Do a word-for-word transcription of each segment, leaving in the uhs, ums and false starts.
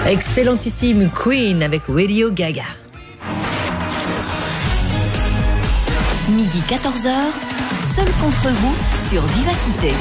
Excellentissime Queen avec Radio Gaga. Midi quatorze heures, seul contre vous sur Vivacité.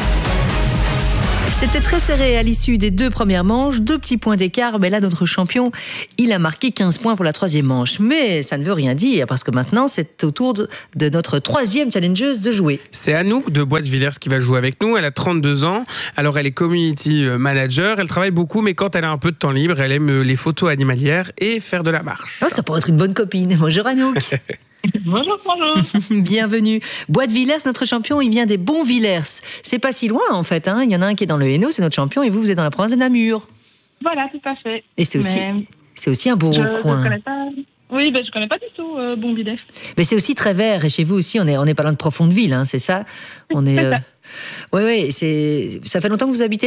C'était très serré à l'issue des deux premières manches, deux petits points d'écart, mais là notre champion, il a marqué quinze points pour la troisième manche. Mais ça ne veut rien dire, parce que maintenant c'est au tour de, de notre troisième challengeuse de jouer. C'est Anouk de Boîte-Villers qui va jouer avec nous, elle a trente-deux ans, alors elle est community manager, elle travaille beaucoup, mais quand elle a un peu de temps libre, elle aime les photos animalières et faire de la marche. Oh, ça pourrait être une bonne copine. Bonjour Anouk. Bonjour, bonjour. Bienvenue. Boîte-Villers, notre champion, il vient des Bons-Villers. C'est pas si loin en fait, hein. Il y en a un qui est dans le Hainaut, c'est notre champion, et vous, vous êtes dans la province de Namur. Voilà, tout à fait. Et c'est aussi, Mais c'est aussi un beau je, coin. Je connais pas... Oui, ben, je connais pas du tout euh, Bons-Villers. Mais c'est aussi très vert, et chez vous aussi, on est, on est pas loin de Profondeville, hein, c'est ça. On est. Euh... Oui, oui. C'est. Ça fait longtemps que vous habitez là ?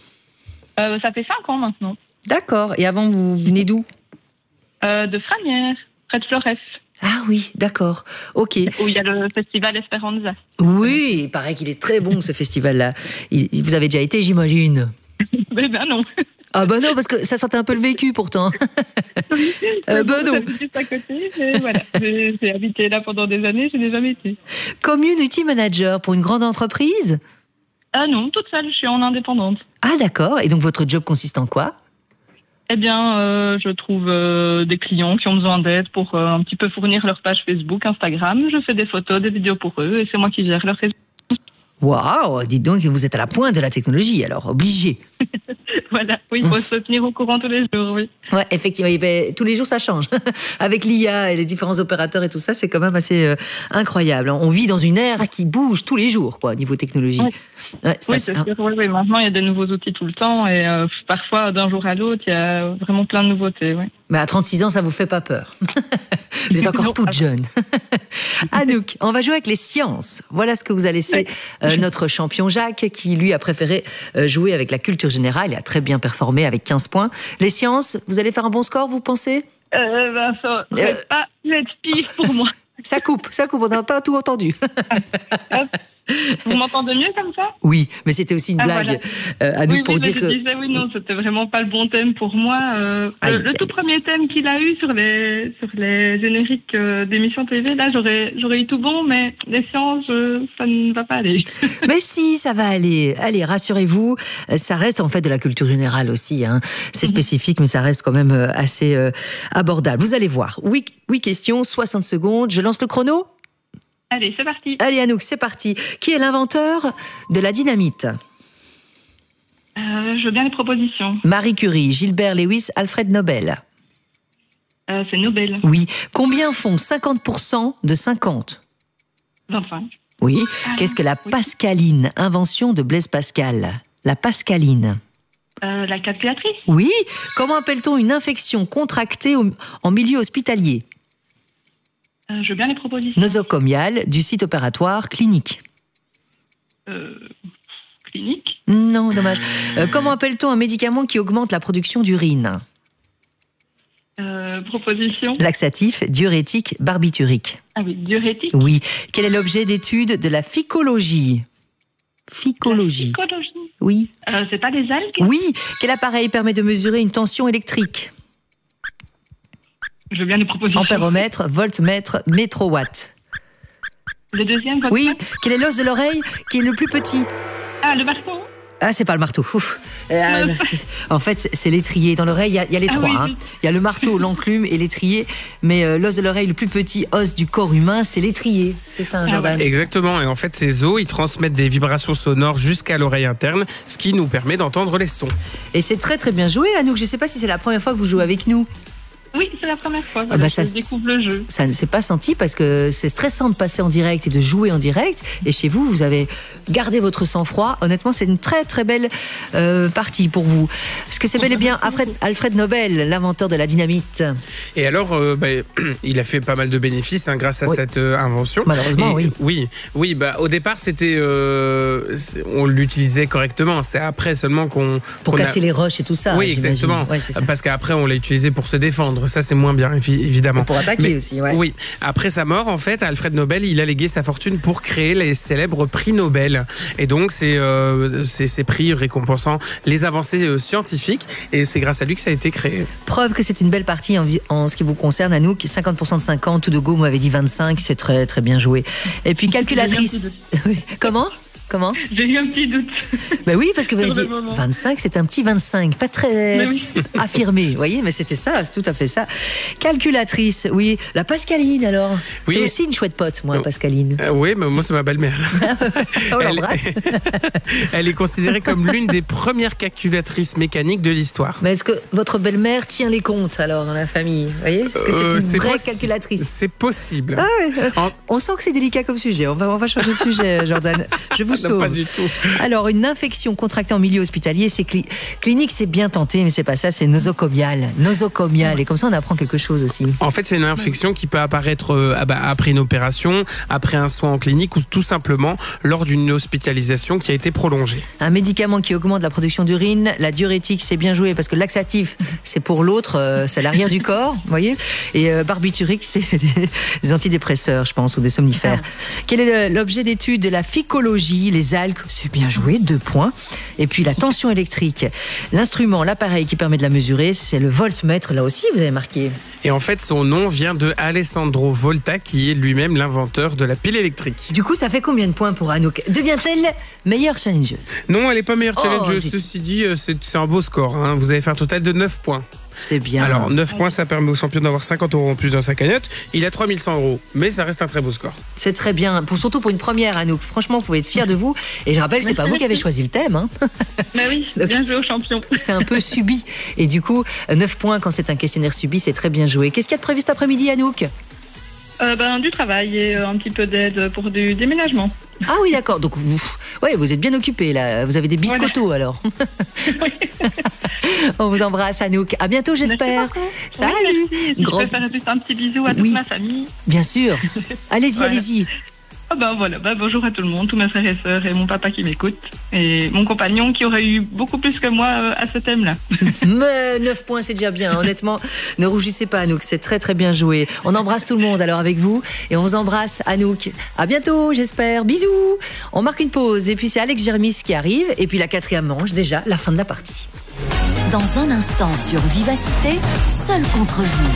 euh, Ça fait cinq ans maintenant. D'accord. Et avant, vous venez d'où ? euh, De Franières, près de Florès. Ah oui, d'accord. Ok. Où il y a le festival Esperanza. Oui, il paraît qu'il est très bon ce festival-là. Il, vous avez déjà été, j'imagine. Mais ben non. Ah ben non, parce que ça sentait un peu le vécu pourtant. Oui, euh, ben non. J'habite juste à côté, mais voilà. J'ai, j'ai habité là pendant des années, je n'ai jamais été. Community manager pour une grande entreprise ? Ah non, toute seule, je suis en indépendante. Ah d'accord. Et donc votre job consiste en quoi ? Eh bien, euh, je trouve euh, des clients qui ont besoin d'aide pour euh, un petit peu fournir leur page Facebook, Instagram. Je fais des photos, des vidéos pour eux et c'est moi qui gère leur réseau. Waouh, dites donc que vous êtes à la pointe de la technologie, alors obligé. Voilà, oui, il faut se tenir au courant tous les jours, oui. Ouais, effectivement, ben, tous les jours ça change. Avec l'I A et les différents opérateurs et tout ça, c'est quand même assez euh, incroyable. On vit dans une ère qui bouge tous les jours, quoi, niveau technologie. Ouais. Ouais, c'est oui, assez... c'est sûr, oui, oui. Maintenant, il y a des nouveaux outils tout le temps et euh, parfois, d'un jour à l'autre, il y a vraiment plein de nouveautés, oui. Mais à trente-six ans, ça vous fait pas peur. Vous êtes encore toute jeune. Anouk, on va jouer avec les sciences. Voilà ce que vous a laissé euh, notre champion Jacques, qui lui a préféré euh, jouer avec la culture générale. Il a très bien performé avec quinze points. Les sciences, vous allez faire un bon score, vous pensez ? Euh, ben, ça ne Euh... pas être pire pour moi. Ça coupe, ça coupe, on n'a pas tout entendu. Vous m'entendez mieux comme ça ? Oui, mais c'était aussi une ah, blague voilà. euh, à nous oui, pour oui, dire je que... disais, oui, non, c'était vraiment pas le bon thème pour moi. Euh, Aïe, le, le tout premier thème qu'il a eu sur les, sur les génériques euh, d'émissions T V, là, j'aurais, j'aurais eu tout bon, mais les sciences, euh, ça ne va pas aller. Mais si, ça va aller. Allez, rassurez-vous, ça reste en fait de la culture générale aussi. Hein. C'est spécifique, mais ça reste quand même assez euh, abordable. Vous allez voir. Oui, oui, question, soixante secondes. Je lance le chrono ? Allez, c'est parti. Allez, Anouk, c'est parti. Qui est l'inventeur de la dynamite ? euh, Je veux bien les propositions. Marie Curie, Gilbert Lewis, Alfred Nobel. Euh, c'est Nobel. Oui. Combien font cinquante pour cent de cinquante ? vingt-cinq. Oui. Ah, qu'est-ce que la pascaline ? Invention de Blaise Pascal. La pascaline. Euh, la calculatrice. Oui. Comment appelle-t-on une infection contractée au, en milieu hospitalier ? Euh, je veux bien les propositions. Nosocomiale, du site opératoire, clinique. Euh, clinique ? Non, dommage. Euh, comment appelle-t-on un médicament qui augmente la production d'urine ? euh, Proposition. Laxatif, diurétique, barbiturique. Ah oui, diurétique. Oui. Quel est l'objet d'étude de la phycologie ? Phycologie. La phycologie. Oui. Euh, c'est pas des algues ? Oui. Quel appareil permet de mesurer une tension électrique ? Je veux bien les propositions. Ampéromètre, voltmètre, métrowatt. Le deuxième, voltmètre ? Oui. Quel est l'os de l'oreille qui est le plus petit ? Ah, le marteau ? Ah, c'est pas le marteau. Ouf. Euh, en fait, c'est l'étrier. Dans l'oreille, il y, y a les ah, trois. Oui, hein. oui. Il y a le marteau, l'enclume et l'étrier. Mais euh, l'os de l'oreille, le plus petit os du corps humain, c'est l'étrier. C'est ça, hein, Jordan ? Ah ouais. Exactement. Et en fait, ces os, ils transmettent des vibrations sonores jusqu'à l'oreille interne, ce qui nous permet d'entendre les sons. Et c'est très très bien joué, Anouk. Je ne sais pas si c'est la première fois que vous jouez avec nous. Oui, c'est la première fois. Ah bah ça, je découvre le jeu. Ça ne s'est pas senti parce que c'est stressant de passer en direct et de jouer en direct. Et chez vous, vous avez gardé votre sang-froid. Honnêtement, c'est une très très belle euh, partie pour vous. Est-ce que c'est bel et bien Alfred, Alfred Nobel, l'inventeur de la dynamite ? Et alors, euh, bah, il a fait pas mal de bénéfices hein, grâce à oui. cette euh, invention. Malheureusement, et, oui. Oui, oui. Bah, au départ, c'était, euh, on l'utilisait correctement. C'est après seulement qu'on pour qu'on casser a... les roches et tout ça. Oui, exactement. Ouais, c'est ça. Parce qu'après, on l'a utilisé pour se défendre. défendre, ça c'est moins bien, évidemment. Pour attaquer Mais, aussi, ouais. Oui. Après sa mort, en fait, Alfred Nobel, il a légué sa fortune pour créer les célèbres prix Nobel. Et donc, c'est euh, ces prix récompensant les avancées euh, scientifiques. Et c'est grâce à lui que ça a été créé. Preuve que c'est une belle partie en, en ce qui vous concerne, Anouk. cinquante pour cent de cinquante, tout de go m'avait dit vingt-cinq, c'est très très bien joué. Et puis calculatrice. Comment ? Comment ? J'ai eu un petit doute. Ben oui, parce que vous avez dit vingt-cinq, c'est un petit vingt-cinq, pas très oui. affirmé, vous voyez, mais c'était ça, c'est tout à fait ça. Calculatrice, oui. La Pascaline, alors. Oui. C'est aussi une chouette pote, moi, Pascaline. Euh, oui, mais moi, c'est ma belle-mère. On l'embrasse. Elle est considérée comme l'une des premières calculatrices mécaniques de l'histoire. Mais est-ce que votre belle-mère tient les comptes, alors, dans la famille ? Vous voyez ? Est-ce que c'est une euh, c'est vraie calculatrice ? C'est possible. Ah oui. En... On sent que c'est délicat comme sujet. On va, on va changer de sujet, Jordan. Je vous Non, pas du tout. Alors, une infection contractée en milieu hospitalier, c'est cli- clinique, c'est bien tenté, mais c'est pas ça, c'est nosocomial. Nosocomial. Et comme ça, on apprend quelque chose aussi. En fait, c'est une infection qui peut apparaître euh, après une opération, après un soin en clinique ou tout simplement lors d'une hospitalisation qui a été prolongée. Un médicament qui augmente la production d'urine, la diurétique, c'est bien joué parce que laxatif, c'est pour l'autre, euh, c'est l'arrière du corps, vous voyez. Et euh, barbiturique, c'est les, les antidépresseurs, je pense, ou des somnifères. Ah. Quel est l'objet d'étude de la phycologie ? Les algues, c'est bien joué, deux points. Et puis la tension électrique. L'instrument, l'appareil qui permet de la mesurer, c'est le voltmètre. Là aussi, vous avez marqué. Et en fait, son nom vient de Alessandro Volta, qui est lui-même l'inventeur de la pile électrique. Du coup, ça fait combien de points pour Anouk ? Devient-elle meilleure challengeuse ? Non, elle n'est pas meilleure challengeuse. Oh, Ceci dit, c'est, c'est un beau score. Hein. Vous allez faire un total de neuf points. C'est bien. Alors, neuf points, ça permet au champion d'avoir cinquante euros en plus dans sa cagnotte. Il a trois mille cent euros, mais ça reste un très beau score. C'est très bien, pour, surtout pour une première, Anouk. Franchement, vous pouvez être fiers de vous. Et je rappelle, c'est pas vous qui avez choisi le thème. Hein. Mais oui, donc, bien joué au champion. C'est un peu subi. Et du coup, neuf points quand c'est un questionnaire subi, c'est très bien joué. Qu'est-ce qu'il y a de prévu cet après-midi, Anouk ? Euh, ben, du travail et euh, un petit peu d'aide pour du déménagement. Ah oui, d'accord. Donc, vous, ouais, vous êtes bien occupé là. Vous avez des biscottos voilà. alors. Oui. On vous embrasse, Anouk. À bientôt, j'espère. Salut. Oui, si Grand... Je peux faire juste un petit bisou à toute oui. ma famille. Bien sûr. Allez-y, voilà. allez-y. Ah ben voilà, ben bonjour à tout le monde, tous mes frères et sœurs et mon papa qui m'écoute et mon compagnon qui aurait eu beaucoup plus que moi euh, à ce thème-là. Mais neuf points, c'est déjà bien, honnêtement. Ne rougissez pas, Anouk, c'est très très bien joué. On embrasse tout le monde alors avec vous et on vous embrasse, Anouk. À bientôt, j'espère. Bisous. On marque une pause et puis c'est Alex Germis qui arrive et puis la quatrième manche, déjà la fin de la partie. Dans un instant sur Vivacité, seul contre vous.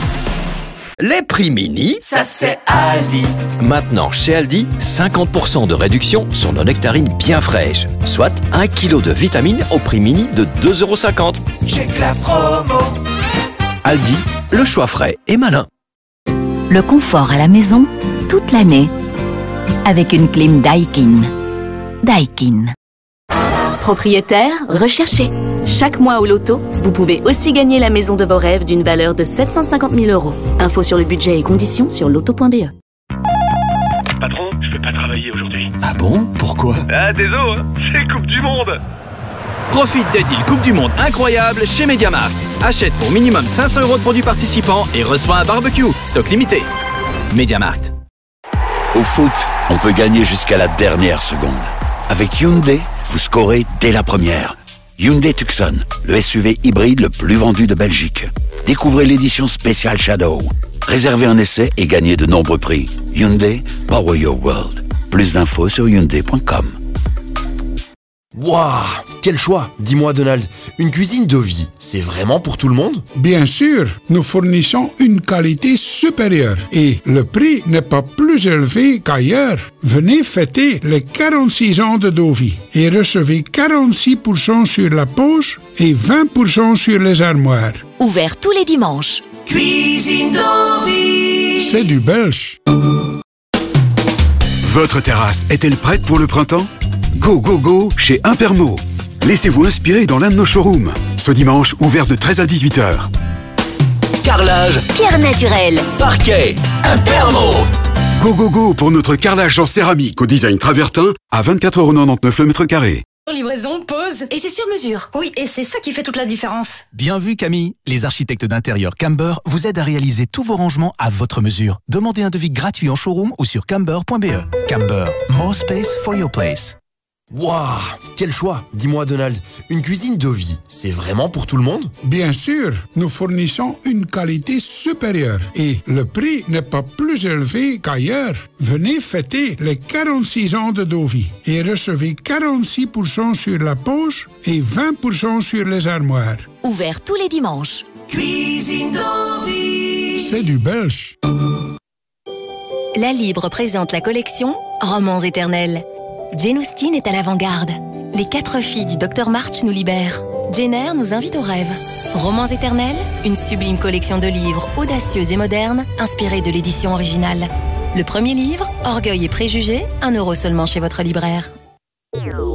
Les prix mini, ça c'est Aldi. Maintenant, chez Aldi, cinquante pour cent de réduction sur nos nectarines bien fraîches. Soit un kilo de vitamines au prix mini de deux euros cinquante. J'ai que la promo. Aldi, le choix frais et malin. Le confort à la maison, toute l'année. Avec une clim Daikin. Daikin. Propriétaire, recherché. Chaque mois au loto, vous pouvez aussi gagner la maison de vos rêves d'une valeur de sept cent cinquante mille euros. Info sur le budget et conditions sur loto point b e. Patron, je peux pas travailler aujourd'hui. Ah bon ? Pourquoi ? Ah désolé, hein, c'est Coupe du Monde. Profite des deals Coupe du Monde incroyables chez MediaMarkt. Achète pour minimum cinq cents euros de produits participants et reçois un barbecue. Stock limité. MediaMarkt. Au foot, on peut gagner jusqu'à la dernière seconde. Avec Hyundai, vous scorez dès la première. Hyundai Tucson, le S U V hybride le plus vendu de Belgique. Découvrez l'édition spéciale Shadow. Réservez un essai et gagnez de nombreux prix. Hyundai, power your world. Plus d'infos sur hyundai point com. Waouh, quel choix! Dis-moi Donald, une cuisine de vie, c'est vraiment pour tout le monde? Bien sûr, nous fournissons une qualité supérieure et le prix n'est pas plus élevé qu'ailleurs. Venez fêter les quarante-six ans de Dovi et recevez quarante-six pour cent sur la poche et vingt pour cent sur les armoires. Ouvert tous les dimanches. Cuisine Dovi. C'est du belge. Votre terrasse est-elle prête pour le printemps? Go, go, go chez Impermo. Laissez-vous inspirer dans l'un de nos showrooms. Ce dimanche, ouvert de treize à dix-huit heures. Carrelage, pierre naturelle, parquet, Impermo. Go, go, go pour notre carrelage en céramique au design travertin à vingt-quatre euros quatre-vingt-dix-neuf le mètre carré. Livraison, pause, et c'est sur mesure. Oui, et c'est ça qui fait toute la différence. Bien vu Camille, les architectes d'intérieur Camber vous aident à réaliser tous vos rangements à votre mesure. Demandez un devis gratuit en showroom ou sur camber point b e. Camber, more space for your place. Waouh, quel choix! Dis-moi Donald, une cuisine Dovie, c'est vraiment pour tout le monde? Bien sûr, nous fournissons une qualité supérieure et le prix n'est pas plus élevé qu'ailleurs. Venez fêter les quarante-six ans de Dovie et recevez quarante-six pour cent sur la poche et vingt pour cent sur les armoires. Ouvert tous les dimanches. Cuisine Dovie. C'est du belge. La Libre présente la collection Romans éternels. Jane Austen est à l'avant-garde. Les quatre filles du docteur March nous libèrent. Jane Eyre nous invite au rêve. Romans éternels, une sublime collection de livres audacieux et modernes, inspirés de l'édition originale. Le premier livre, Orgueil et préjugés, un euro seulement chez votre libraire.